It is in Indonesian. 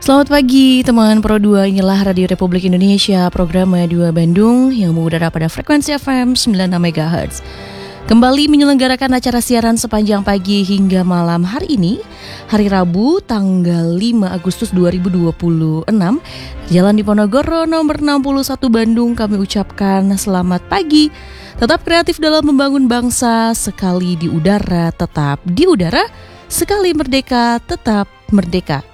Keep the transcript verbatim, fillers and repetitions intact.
Selamat pagi teman Pro dua, inilah Radio Republik Indonesia, program dua Bandung yang mengudara pada frekuensi F M sembilan puluh enam megahertz. Kembali menyelenggarakan acara siaran sepanjang pagi hingga malam hari ini, hari Rabu tanggal lima Agustus dua ribu dua puluh enam, Jalan Diponegoro nomor enam puluh satu Bandung. Kami ucapkan selamat pagi. Tetap kreatif dalam membangun bangsa, sekali di udara tetap di udara, sekali merdeka tetap merdeka.